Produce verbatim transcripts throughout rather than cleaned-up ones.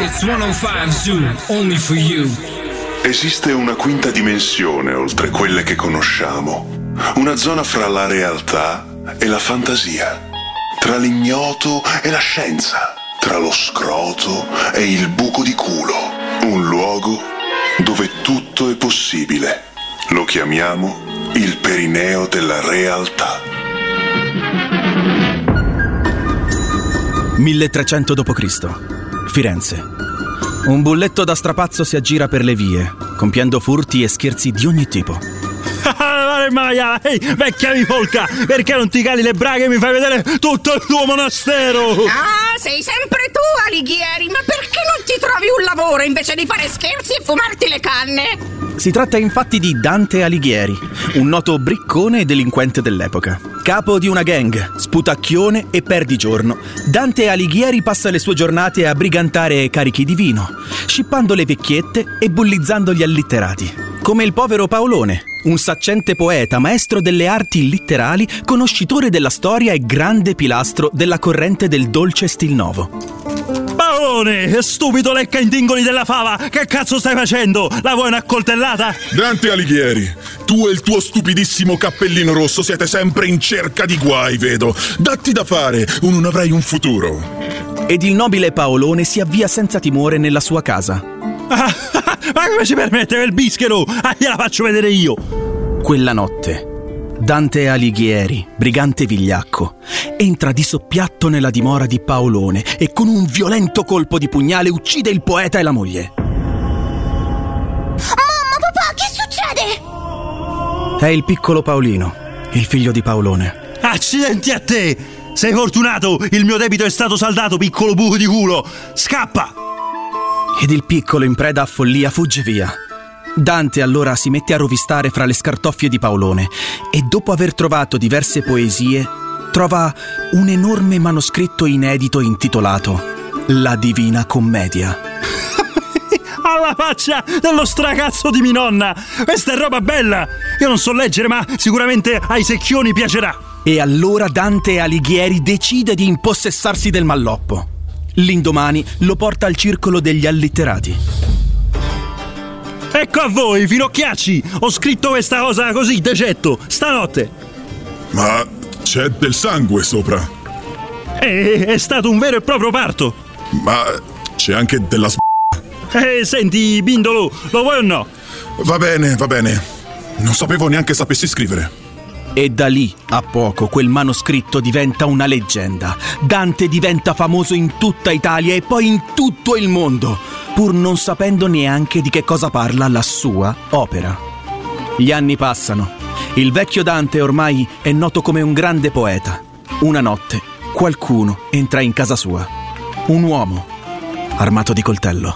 It's centocinque Zoo, only for you. Esiste una quinta dimensione oltre quelle che conosciamo. Una zona fra la realtà e la fantasia. Tra l'ignoto e la scienza. Tra lo scroto e il buco di culo. Un luogo dove tutto è possibile. Lo chiamiamo il perineo della realtà. milletrecento dopo Cristo Firenze. Un bulletto da strapazzo si aggira per le vie, compiendo furti e scherzi di ogni tipo. Ehi, vecchia bifolca, perché non ti cali le braghe e mi fai vedere tutto il tuo monastero? Ah, sei sempre tu, Alighieri, ma perché non ti trovi un lavoro invece di fare scherzi e fumarti le canne? Si tratta infatti di Dante Alighieri, un noto briccone e delinquente dell'epoca. Capo di una gang, sputacchione e perdigiorno, Dante Alighieri passa le sue giornate a brigantare carichi di vino, scippando le vecchiette e bullizzando gli allitterati. Come il povero Paolone, un saccente poeta, maestro delle arti litterali, conoscitore della storia e grande pilastro della corrente del dolce stil nuovo. Paolone, stupido lecca intingoli della fava, che cazzo stai facendo? La vuoi una coltellata? Dante Alighieri, tu e il tuo stupidissimo cappellino rosso siete sempre in cerca di guai, vedo. Datti da fare, o non avrai un futuro. Ed il nobile Paolone si avvia senza timore nella sua casa. Ah, ma come ci permette quel bischero? Ah, gliela faccio vedere io. Quella notte, Dante Alighieri, brigante vigliacco, entra di soppiatto nella dimora di Paolone e con un violento colpo di pugnale uccide il poeta e la moglie. Mamma, papà, che succede? È il piccolo Paolino, il figlio di Paolone. Accidenti a te! Sei fortunato, il mio debito è stato saldato, piccolo buco di culo. Scappa! Ed il piccolo, in preda a follia, fugge via. Dante allora si mette a rovistare fra le scartoffie di Paolone e dopo aver trovato diverse poesie trova un enorme manoscritto inedito intitolato La Divina Commedia. Alla faccia dello stracazzo di mia nonna! Questa è roba bella! Io non so leggere, ma sicuramente ai secchioni piacerà. E allora Dante Alighieri decide di impossessarsi del malloppo. L'indomani lo porta al circolo degli allitterati. Ecco a voi, finocchiacci! Ho scritto questa cosa così, decetto, stanotte. Ma c'è del sangue sopra. È, è stato un vero e proprio parto. Ma c'è anche della s***a. Eh, senti, Bindolo, lo vuoi o no? Va bene, va bene. Non sapevo neanche sapessi scrivere. E da lì a poco quel manoscritto diventa una leggenda. Dante diventa famoso in tutta Italia e poi in tutto il mondo, pur non sapendo neanche di che cosa parla la sua opera. Gli anni passano. Il vecchio Dante ormai è noto come un grande poeta. Una notte qualcuno entra in casa sua. Un uomo armato di coltello.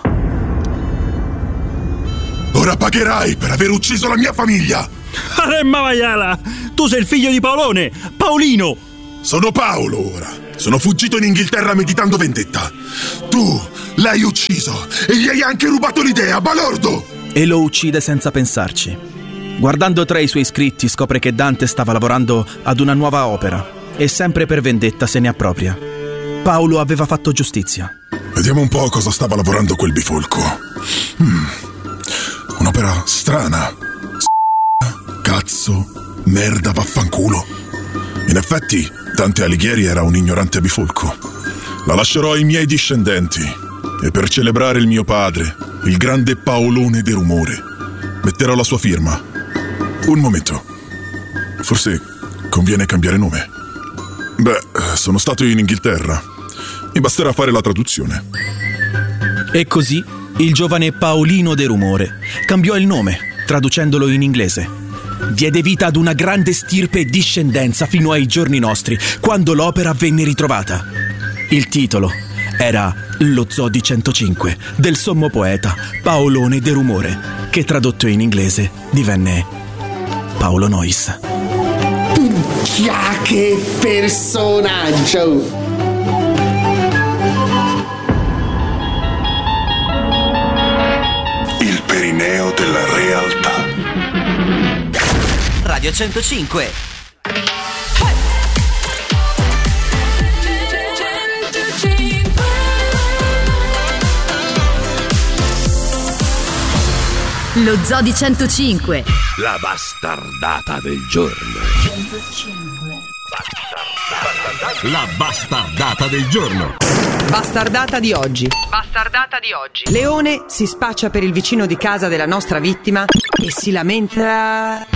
Ora pagherai per aver ucciso la mia famiglia! Aremma Maiala! Tu sei il figlio di Paolone, Paolino! Sono Paolo ora. Sono fuggito in Inghilterra meditando vendetta. Tu l'hai ucciso e gli hai anche rubato l'idea, balordo! E lo uccide senza pensarci. Guardando tra i suoi scritti scopre che Dante stava lavorando ad una nuova opera e sempre per vendetta se ne appropria. Paolo aveva fatto giustizia. Vediamo un po' cosa stava lavorando quel bifolco. Hmm. Un'opera strana. Cazzo, merda, vaffanculo. In effetti, Dante Alighieri era un ignorante bifolco. La lascerò ai miei discendenti e per celebrare il mio padre, il grande Paolone de Rumore, metterò la sua firma. Un momento. Forse conviene cambiare nome. Beh, sono stato in Inghilterra. Mi basterà fare la traduzione. E così il giovane Paolino de Rumore cambiò il nome, traducendolo in inglese. Diede vita ad una grande stirpe e discendenza fino ai giorni nostri, quando l'opera venne ritrovata. Il titolo era Lo Zoo di centocinque del sommo poeta Paolone de Rumore, che tradotto in inglese divenne Paolo Noyes. Minchia, che personaggio! Il perineo della realtà. Radio centocinque. Lo Zoo di centocinque. La bastardata del giorno. centocinque. La bastardata del giorno. Bastardata di oggi. Bastardata di oggi. Leone si spaccia per il vicino di casa della nostra vittima e si lamenta.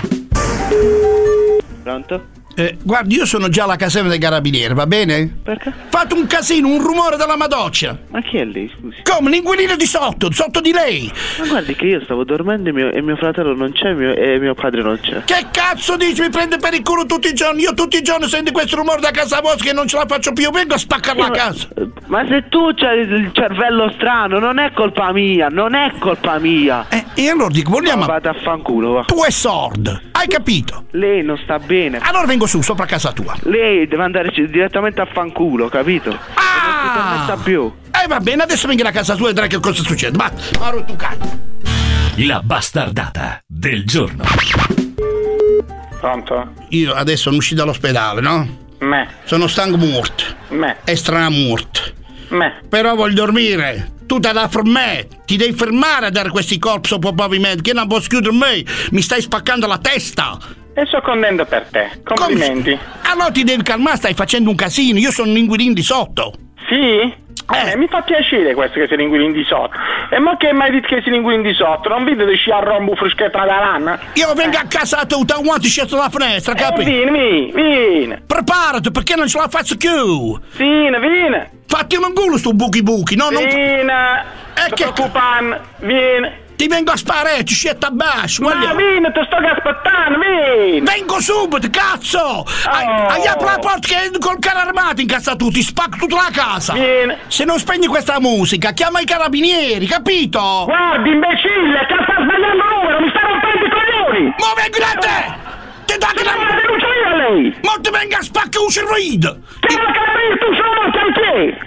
Pronto? Eh, guardi, io sono già alla caserma dei carabinieri, va bene? Perché? Fate un casino, un rumore della madoccia. Ma chi è lei, scusi? Come? L'inquilino di sotto, sotto di lei. Ma guardi che io stavo dormendo e mio, e mio fratello non c'è mio, e mio padre non c'è. Che cazzo dici? Mi prende per il culo tutti i giorni. Io tutti i giorni sento questo rumore da casa vostra che non ce la faccio più. Vengo a spaccare la casa. Ma se tu c'hai il cervello strano, non è colpa mia, non è colpa mia. Eh, e allora dico, vogliamo... No, vada a fanculo, va. Tu è sordo, hai capito? Lei non sta bene. Allora vengo su, sopra casa tua. Lei deve andare direttamente a fanculo, capito? Ah! Non si permetta più. Eh va bene, adesso vengo a casa tua e vedrai che cosa succede. Va, Maro tu cazzo. La bastardata del giorno. Pronto? Io adesso sono uscito dall'ospedale, no? Me. Sono stanco morto. Me. E stramorto. Me. Però voglio dormire. Tu te la fermare, ti devi fermare a dare questi corpi sopra pavimento, che non posso chiudere me, mi stai spaccando la testa. E sto contento per te, complimenti. Come? Allora ti devi calmare, stai facendo un casino, io sono un inquilino di sotto. Sì? Eh, mi fa piacere questo che sei l'inquilino di sotto. E ma che mai detto che sei l'inquilino di sotto? Non vedi che sci a rombo fruschetta da lana? Io vengo eh. a casa tua, da quanto sceso dalla finestra, capi? Eh, vieni, vieni. Preparati, perché non ce la faccio più. Vieni, vieni. Fatti un culo sto buchi buchi, no? Vieni. Non... E che preoccupare, vieni. Ti vengo a sparare, ti scietta a basso. Ma guarda. Vieni, ti sto aspettando, vieni. Vengo subito, cazzo. Oh. Hai apri la porta che col carro armato in casa tu, ti spacco tutta la casa. Vieni. Se non spegni questa musica, chiama i carabinieri, capito? Guardi, imbecille, che sta sbagliando numero, mi sta rompendo i coglioni. Ma vengo da te. Ti dà che la... Ma denuncia io a lei. Ma ti venga a spaccare un cervello. Che la carabinieri tu sono morti anche.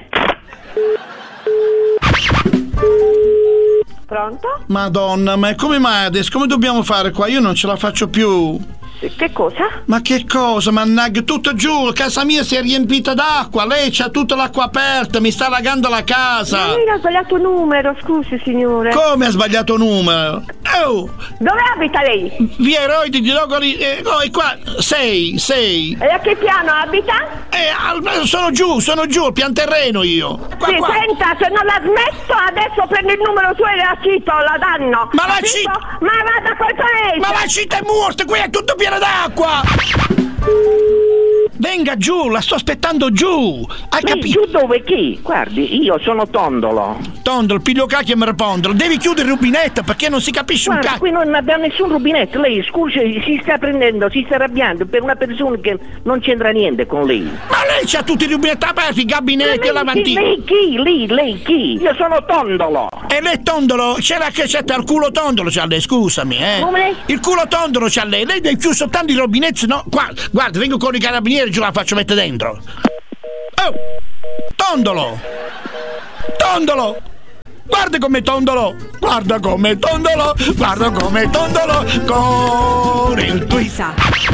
Pronto? Madonna, ma come mai adesso? Come dobbiamo fare qua? Io non ce la faccio più. Che cosa? Ma che cosa? Mannaggia, tutto giù, casa mia si è riempita d'acqua, lei c'ha tutta l'acqua aperta, mi sta allagando la casa. Ma lei ha sbagliato numero, scusi signore. Come ha sbagliato numero? Oh! Dove abita lei? Via Eroi di Logori, eh, oh, qua, sei, sei. E a che piano abita? Eh, sono giù, sono giù, al pian terreno io. Qua, sì, qua. senta, se non l'ha smesso adesso prendo il numero suo e la cito, la danno. Ma la cita... Ma vada col paese. Ma la cita è morta, qui è tutto pieno d'acqua! Venga giù, la sto aspettando giù! Hai capito? Giù dove chi? Guardi, io sono Tondolo. Tondolo, piglio cacchio e me repondolo. Devi chiudere il rubinetto perché non si capisce Guarda, un cacchio. qui non abbiamo nessun rubinetto. Lei, scusi, si sta prendendo, si sta arrabbiando per una persona che non c'entra niente con lei. Ma lei c'ha tutti i rubinetti aperti, i gabinetti e lavandini. Lei chi? Lei, lei chi? Io sono Tondolo. E lei Tondolo? C'è la cacetta al culo Tondolo c'ha lei, scusami, eh. Come? Il culo Tondolo c'ha lei. Lei deve chiudere soltanto i rubinetti, no? Guarda, guarda, vengo con i carabinieri e ce la faccio mettere dentro. Oh! Tondolo! Tondolo! Guarda come Tondolo! Guarda come Tondolo! Guarda come Tondolo! Con il twist!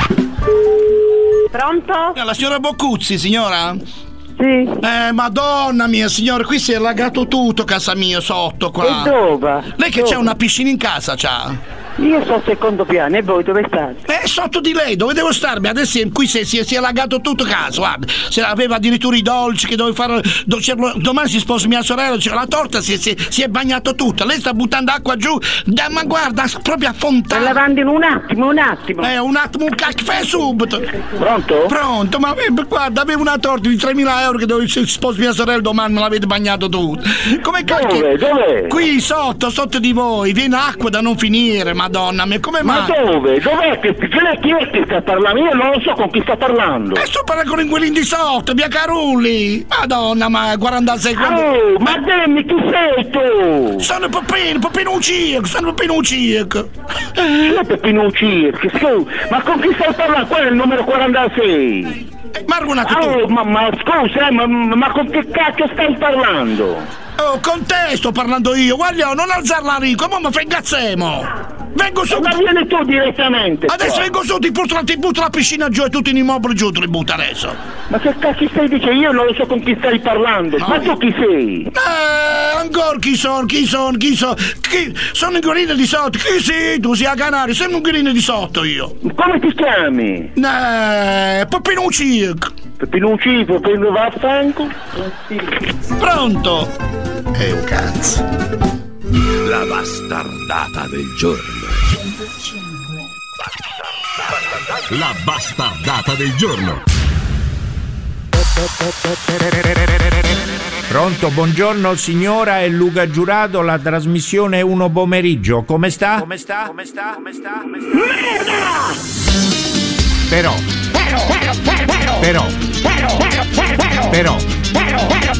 Pronto? La signora Boccuzzi, signora? Sì. Eh, madonna mia, signora, qui si è allagato tutto casa mia sotto qua. E dove? Lei che dove? c'ha una piscina in casa, c'ha? Io sto al secondo piano e voi dove state? Eh, sotto di lei, dove devo starmi? Adesso qui si è, si è, si è allagato tutto casa, guarda. Se aveva addirittura i dolci che dovevo fare. Do, domani si sposa mia sorella, c'è la torta, si è, si, si è bagnato tutto. Lei sta buttando acqua giù, da, ma guarda, proprio a fontana. Sta lavando in un attimo, un attimo. Eh, un attimo, un caffè subito. Pronto? Pronto, ma eh, guarda, avevo una torta di tremila euro che dovevo si sposa mia sorella domani, me l'avete bagnato tutto. Come cacchio? Dove? Dove? Qui sotto, sotto di voi, viene acqua da non finire, madonna mia, come Ma dove? Dov'è che, chi è, chi è che sta parlando? Io non lo so con chi sta parlando. E sto parlando con l'inquilino di sotto, via Carulli. Madonna, ma quarantasei quando... Oh, ma dimmi chi sei tu? Sono Peppino, Peppino Ucirco, sono Peppino Ucirco. Chi è Peppino Ucirco? Ma con chi stai parlando? Quello è il numero quarantasei. Ma argonato tu. Oh, ma, ma scusa, eh, ma, ma con che cacchio stai parlando? Oh, con te sto parlando io, guarda, non alzarla Rico, ma mi fregazzemo. Vengo su. Ma vieni tu direttamente. Adesso qua. Vengo su, ti butto, ti butto la piscina giù e tutti i mobili giù te li butto adesso. Ma che cacchio stai dicendo? Io non lo so con chi stai parlando. No. Ma tu chi sei? Eh, ancora chi chi sono, chi sono, chi sono? Chi? Sono un guarino di sotto. Chi sei? Tu sei a Canario, sei un guarino di sotto io. Come ti chiami? Eh, Pepinucci. Pepinucci, Pepinucci, vaffanculo. Pronto? È un cazzo. La bastardata del giorno. La bastardata del giorno. Pronto, buongiorno signora, è Luca Giurato, la trasmissione Uno Pomeriggio. Come sta? Come sta? Come sta? Come sta? Come sta? Merda! Però. Però. Però. Però. Però. Però.